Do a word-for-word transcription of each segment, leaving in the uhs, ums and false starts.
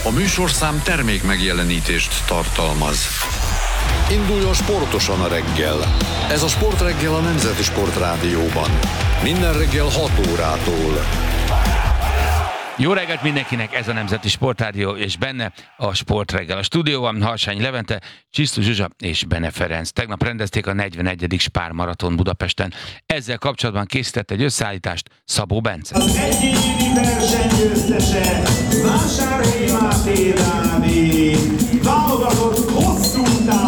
A műsorszám termék megjelenítést tartalmaz. Induljon sportosan a reggel. Ez a Sportreggel a Nemzeti Sportrádióban. Minden reggel hat órától. Jó reggelt mindenkinek, ez a Nemzeti Sportrádió, és benne a Sportreggel. A stúdióban Harsányi Levente, Csisztus Zsuzsa és Bene Ferenc. Tegnap rendezték a negyvenegyedik Spár maraton Budapesten. Ezzel kapcsolatban készített egy összeállítást Szabó Bence. Az egyéni verseny győztese Vásárhelyi Máté Dávid, válogatott hosszú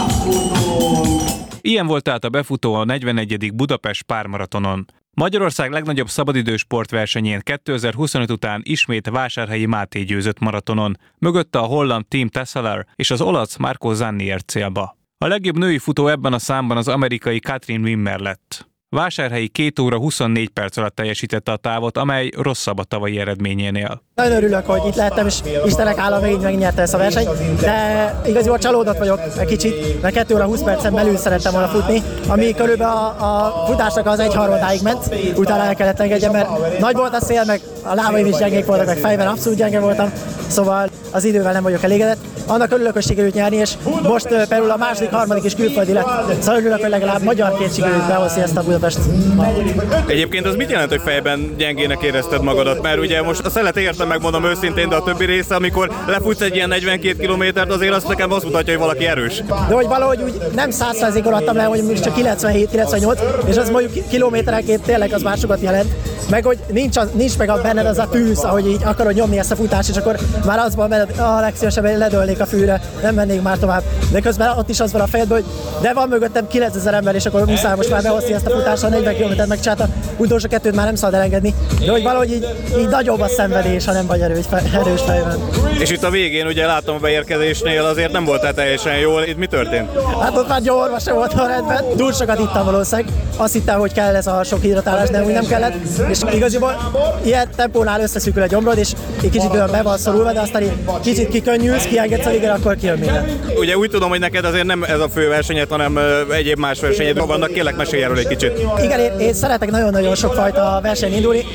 távfutón. Ilyen volt tehát a befutó a negyvenegyedik Budapest Spár-maratonon. Magyarország legnagyobb szabadidős sportversenyén kétezer-huszonöt után ismét Vásárhelyi Máté győzött maratonon, mögötte a holland Team Tesseler és az olasz Marco Zanni ért célba. A legjobb női futó ebben a számban az amerikai Katrin Wimmer lett. Vásárhelyi két óra huszonnégy perc alatt teljesítette a távot, amely rosszabb a tavalyi eredményénél. Nagyon örülök, hogy itt lehettem, és Istenek hála megint megnyerte ezt a versenyt, de igaziból csalódott vagyok egy kicsit, mert két óra húsz percen belül szerettem volna futni, ami körülbelül a, a futásnak az egy harmadáig ment, utána el kellett engedjem, mert nagy volt a szél, meg a lábaim is gyengék voltak, meg fejben abszolút gyenge voltam, szóval az idővel nem vagyok elégedett. Annak örülök, hogy sikerült nyerni, és most uh, például a második, harmadik is külföldi lett, szóval örülök, hogy legalább magyarként sikerült behozni ezt a Budapest. Egyébként az mit jelent, hogy fejben gyengének érezted magadat? Mert ugye most a szelet értem, megmondom őszintén, de a többi része, amikor lefutsz egy ilyen negyvenkét kilométert, azért azt nekem azt mutatja, hogy valaki erős. De hogy valahogy úgy nem száz százalékon adtam le, hogy most csak kilencvenhét kilencvennyolc, és az mondjuk kilométerenként tényleg az már sokat jelent. Meg hogy nincs, az, nincs meg a benned az a tűz, ahogy így akarod nyomni ezt a futást, és akkor már az van benned, ah, legszívesebben ledölnék a fűre, nem mennék már tovább. De közben ott is az van a fejedben, hogy de van mögöttem kilencezer ember, és akkor muszáj most már behozni ezt a futást, a negyven kilométert megcsinálta, utolsó kettőt már nem szabad elengedni. De hogy valahogy így, így nagyobb a szenvedés, ha nem vagy erős, erős fejben. És itt a végén ugye látom a beérkezésnél azért nem voltál teljesen jól, itt mi történt? Hát ott már gyorma se volt a rendben, túl sokat ittam valószínűleg, azt hittem, hogy kell ez a sok hidratálás, de úgy nem kellett, és igaziból ilyen tempónál összeszűkül a gyomrod, és egy kicsit olyan be van szorulva, de aztán így kicsit kikönnyülsz, kiengedsz a végre, akkor kijön minden. Ugye úgy tudom, hogy neked azért nem ez a fő versenyed, hanem egyéb más versenyed vannak, kérlek mesélj erről egy kicsit. Igen, én, én szeretek nagyon-nagyon sokfajta versenyen indulni,